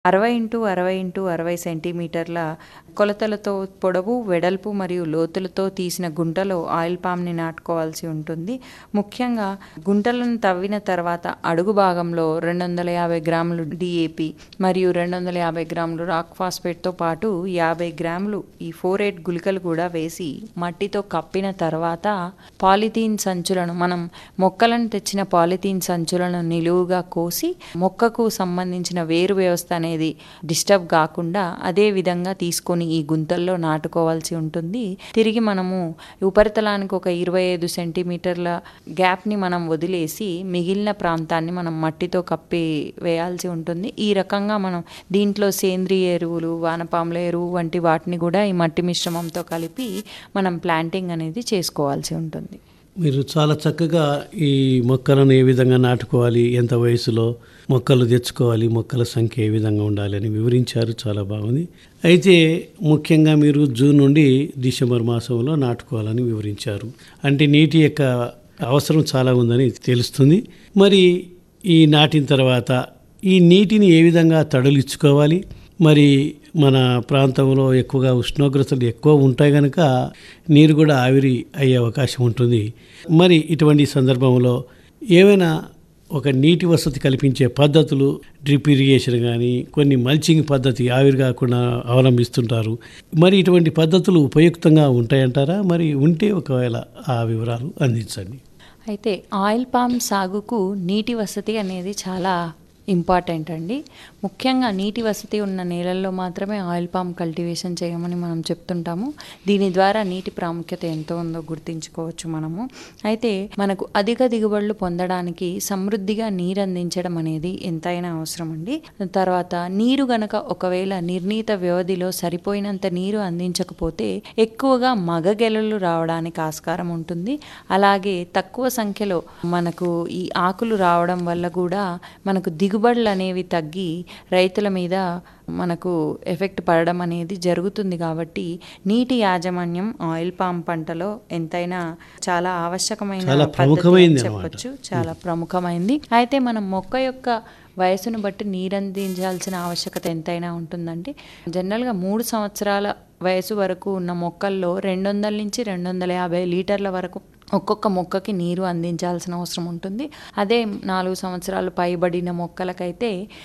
60x60x60 సెంటీమీటర్ల కొలతలతో పొడవు, వెడల్పు మరియు లోతులతో తీసిన గుంటలో ఆయిల్ పామ్ని నాటుకోవాల్సి ఉంటుంది. ముఖ్యంగా గుంటలను తవ్విన తర్వాత అడుగు భాగంలో 250 గ్రాములు DAP మరియు 250 గ్రాములు రాక్ ఫాస్ఫేట్తో పాటు 50 గ్రాములు ఈ 4-8 గుళికలు కూడా వేసి మట్టితో కప్పిన తర్వాత పాలిథీన్ సంచులను, మనం మొక్కలను తెచ్చిన పాలిథీన్ సంచులను నిలువుగా కోసి మొక్కకు సంబంధించిన వేరు వ్యవస్థ అనేది డిస్టర్బ్ కాకుండా అదే విధంగా తీసుకొని ఈ గుంతల్లో నాటుకోవాల్సి ఉంటుంది. తిరిగి మనము ఉపరితలానికి ఒక 25 సెంటీమీటర్ల గ్యాప్ని మనం వదిలేసి మిగిలిన ప్రాంతాన్ని మనం మట్టితో కప్పి వేయాల్సి ఉంటుంది. ఈ రకంగా మనం దీంట్లో సేంద్రియ ఎరువులు, వానపాముల ఎరువు వంటి వాటిని కూడా ఈ మట్టి మిశ్రమంతో కలిపి మనం ప్లాంటింగ్ అనేది చేసుకోవాల్సి ఉంటుంది. మీరు చాలా చక్కగా ఈ మొక్కలను ఏ విధంగా నాటుకోవాలి, ఎంత వయసులో మొక్కలు తెచ్చుకోవాలి, మొక్కల సంఖ్య ఏ విధంగా ఉండాలి అని వివరించారు. చాలా బాగుంది. అయితే ముఖ్యంగా మీరు జూన్ నుండి డిసెంబర్ మాసంలో నాటుకోవాలని వివరించారు. అంటే నీటి యొక్క అవసరం చాలా ఉందని తెలుస్తుంది. మరి ఈ నాటిన తర్వాత ఈ నీటిని ఏ విధంగా తడలించుకోవాలి? మరి మన ప్రాంతంలో ఎక్కువగా ఉష్ణోగ్రతలు ఎక్కువ ఉంటాయి కనుక నీరు కూడా ఆవిరి అయ్యే అవకాశం ఉంటుంది. మరి ఇటువంటి సందర్భంలో ఏమైనా ఒక నీటి వసతి కల్పించే పద్ధతులు, డ్రిప్ ఇరిగేషన్ కానీ కొన్ని మల్చింగ్ పద్ధతి ఆవిరి కాకుండా అవలంబిస్తుంటారు. మరి ఇటువంటి పద్ధతులు ఉపయుక్తంగా ఉంటాయంటారా? మరి ఉంటే ఒకవేళ ఆ వివరాలు అందించండి. అయితే ఆయిల్ పామ్ సాగుకు నీటి వసతి అనేది చాలా ఇంపార్టెంట్ అండి. ముఖ్యంగా నీటి వసతి ఉన్న నేలల్లో మాత్రమే ఆయిల్ పామ్ కల్టివేషన్ చేయమని మనం చెప్తుంటాము. దీని ద్వారా నీటి ప్రాముఖ్యత ఎంతో ఉందో గుర్తించుకోవచ్చు మనము. అయితే మనకు అధిక దిగుబడులు పొందడానికి సమృద్ధిగా నీరు అందించడం అనేది ఎంతైనా అవసరం అండి. తర్వాత నీరు గనక ఒకవేళ నిర్ణీత వ్యవధిలో సరిపోయినంత నీరు అందించకపోతే ఎక్కువగా మగగెలలు రావడానికి ఆస్కారం ఉంటుంది. అలాగే తక్కువ సంఖ్యలో మనకు ఈ ఆకులు రావడం వల్ల కూడా మనకు దిగుబడులు అనేవి తగ్గి రైతుల మీద మనకు ఎఫెక్ట్ పడడం అనేది జరుగుతుంది. కాబట్టి నీటి యాజమాన్యం ఆయిల్ పామ్ పంటలో ఎంతైనా చాలా ఆవశ్యకమైన చెప్పొచ్చు, చాలా ప్రముఖమైంది. అయితే మనం మొక్క యొక్క వయసును బట్టి నీరందించాల్సిన ఆవశ్యకత ఎంతైనా ఉంటుందంటే జనరల్గా 3 సంవత్సరాల వయసు వరకు ఉన్న మొక్కల్లో 200 నుంచి 250 లీటర్ల వరకు ఒక్కొక్క మొక్కకి నీరు అందించాల్సిన అవసరం ఉంటుంది. అదే 4 సంవత్సరాలు పైబడిన మొక్కలకైతే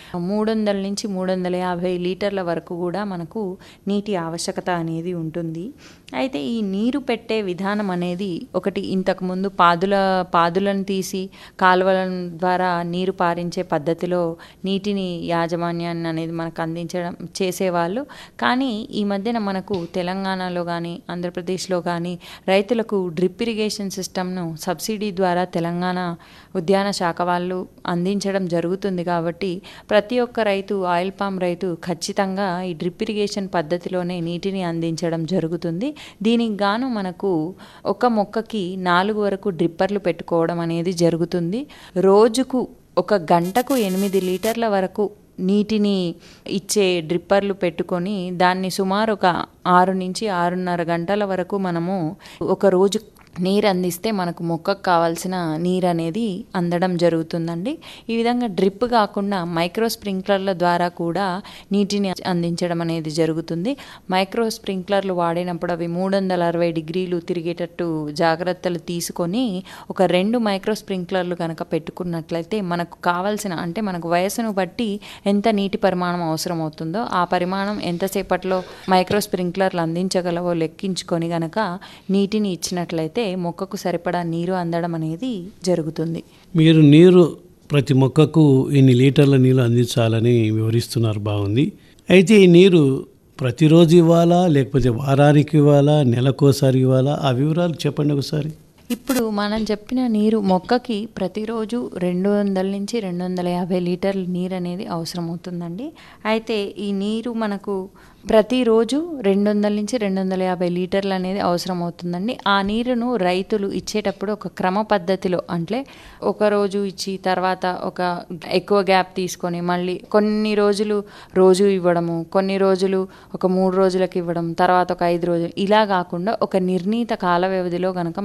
300 నుంచి 350 లీటర్ల వరకు కూడా మనకు నీటి ఆవశ్యకత అనేది ఉంటుంది. అయితే ఈ నీరు పెట్టే విధానం అనేది ఒకటి, ఇంతకుముందు పాదులను తీసి కాలువల ద్వారా నీరు పారించే పద్ధతిలో నీటిని యాజమాన్యాన్ని అనేది మనకు అందించడం చేసేవాళ్ళు. కానీ ఈ మధ్యన మనకు తెలంగాణలో కానీ ఆంధ్రప్రదేశ్లో కానీ రైతులకు డ్రిప్ ఇరిగేషన్ సిస్టమ్ను సబ్సిడీ ద్వారా తెలంగాణ ఉద్యాన శాఖ వాళ్ళు అందించడం జరుగుతుంది. కాబట్టి ప్రతి ఒక్క రైతు, ఆయిల్ పామ్ రైతు ఖచ్చితంగా ఈ డ్రిప్ ఇరిగేషన్ పద్ధతిలోనే నీటిని అందించడం జరుగుతుంది. దీనికి గాను మనకు ఒక మొక్కకి 4 వరకు డ్రిప్పర్లు పెట్టుకోవడం అనేది జరుగుతుంది. రోజుకు 1 గంటకు 8 లీటర్ల వరకు నీటిని ఇచ్చే డ్రిప్పర్లు పెట్టుకొని దాన్ని సుమారు ఒక 6 నుంచి 6.5 గంటల వరకు మనము ఒక రోజు నీరు అందిస్తే మనకు మొక్కకు కావాల్సిన నీరు అనేది అందడం జరుగుతుందండి. ఈ విధంగా డ్రిప్ కాకుండా మైక్రో స్ప్రింక్లర్ల ద్వారా కూడా నీటిని అందించడం అనేది జరుగుతుంది. మైక్రో స్ప్రింక్లర్లు వాడినప్పుడు అవి 360 డిగ్రీలు తిరిగేటట్టు జాగ్రత్తలు తీసుకొని ఒక 2 మైక్రో స్ప్రింక్లర్లు కనుక పెట్టుకున్నట్లయితే మనకు కావాల్సిన, అంటే మనకు వయసును బట్టి ఎంత నీటి పరిమాణం అవసరం అవుతుందో ఆ పరిమాణం ఎంతసేపట్లో మైక్రో స్ప్రింక్లర్లు అందించగలవో లెక్కించుకొని గనక నీటిని ఇచ్చినట్లయితే మొక్కకు సరిపడా నీరు అందడం అనేది జరుగుతుంది. మీరు నీరు ప్రతి మొక్కకు ఇన్ని లీటర్ల నీళ్ళు అందించాలని వివరిస్తున్నారు, బాగుంది. అయితే ఈ నీరు ప్రతిరోజు ఇవ్వాలా, లేకపోతే వారానికి ఇవ్వాలా, నెలకోసారి ఇవ్వాలా? ఆ వివరాలు చెప్పండి ఒకసారి. ఇప్పుడు మనం చెప్పిన నీరు మొక్కకి ప్రతిరోజు 200 నుంచి 250 లీటర్ల నీరు అనేది అవసరం అవుతుందండి. అయితే ఈ నీరు మనకు ప్రతిరోజు 200 నుంచి 250 లీటర్లు అనేది అవసరం అవుతుందండి. ఆ నీరును రైతులు ఇచ్చేటప్పుడు ఒక క్రమ పద్ధతిలో, అంటే ఒక రోజు ఇచ్చి తర్వాత ఒక ఎక్కువ గ్యాప్ తీసుకొని మళ్ళీ కొన్ని రోజులు రోజు ఇవ్వడము, కొన్ని రోజులు ఒక 3 రోజులకు ఇవ్వడం, తర్వాత ఒక 5 రోజులు, ఇలా కాకుండా ఒక నిర్ణీత కాల వ్యవధిలో కనుక మనం నీటి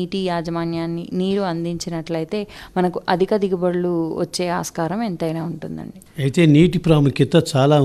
నీటి యాజమాన్యాన్ని నీరు అందించినట్లయితే మనకు అధిక దిగుబడులు వచ్చే ఆస్కారం ఎంతైనా ఉంటుందండి. అయితే నీటి ప్రాముఖ్యత చాలా